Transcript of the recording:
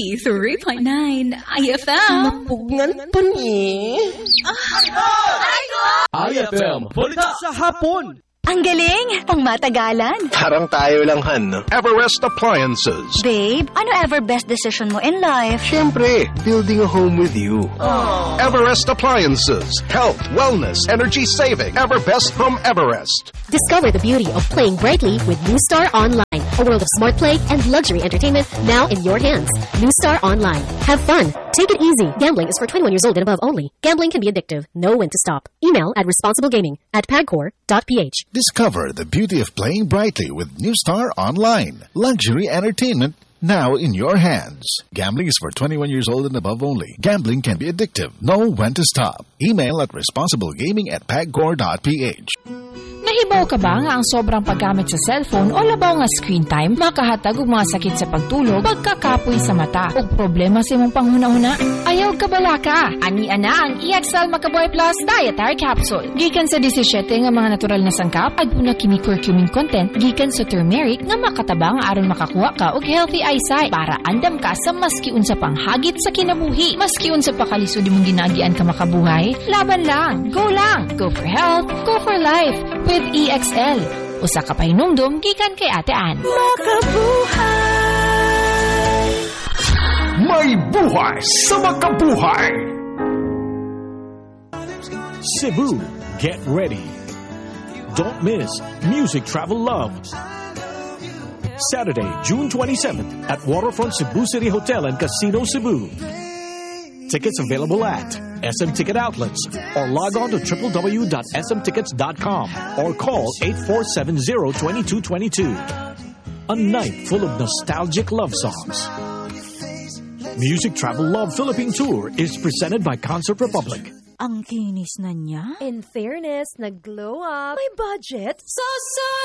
93.9 IFM. Napugngan pa ni. IFM, balita sa hapon. Ang galing! Pangmatagalan. Parang tayo lang, Han. Everest Appliances. Babe, ano ever best decision mo in life? Siyempre, building a home with you. Everest Appliances. Health, wellness, energy saving. Everbest from Everest. Discover the beauty of playing brightly with New Star Online. A world of smart play and luxury entertainment now in your hands. New Star Online. Have fun. Take it easy. Gambling is for 21 years old and above only. Gambling can be addictive. Know when to stop. Email at responsiblegaming@pagcor.ph. Discover the beauty of playing brightly with New Star Online. Luxury entertainment now in your hands. Gambling is for 21 years old and above only. Gambling can be addictive. Know when to stop. Email at responsiblegaming@pagcor.ph. Nahibaw ka ba nga ang sobrang paggamit sa cellphone o labaw nga screen time makahatag og mga sakit sa pagtulog, pagkakapoy sa mata ug problema sa imong panghuna-huna? Ayaw ka bala ka. Ani ana ang EXL Macaboy Plus Dietary Capsule. Gikan sa 17 nga mga natural na sangkap aduna kini curcumin content gikan sa turmeric nga makatabang aron makakuha ka og healthy eyesight para andam ka sa maski unsa pang hagit sa kinabuhi. Maski unsa pa kalisod imong ginagian ka makabuhay, laban lang. Go lang. Go for health. Go for life. With EXL. Usa ka pahinumdum gikan kay Ate Ann. Makabuhay! May buhay sa makabuhay! Cebu, get ready. Don't miss Music Travel Love. Saturday, June 27th at Waterfront Cebu City Hotel and Casino Cebu. Tickets available at SM Ticket Outlets or log on to www.smtickets.com or call 8470-2222. A night full of nostalgic love songs. Music Travel Love Philippine Tour is presented by Concert Republic. Ang kinis na niya. In fairness, nag-glow up. May budget? So